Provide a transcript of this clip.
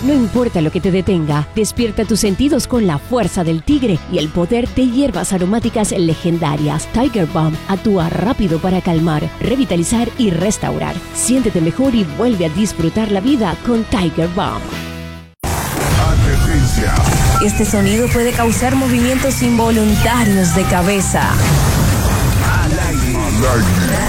No importa lo que te detenga, despierta tus sentidos con la fuerza del tigre y el poder de hierbas aromáticas legendarias. Tiger Balm actúa rápido para calmar, revitalizar y restaurar. Siéntete mejor y vuelve a disfrutar la vida con Tiger Balm. Advertencia. Este sonido puede causar movimientos involuntarios de cabeza. Al aire.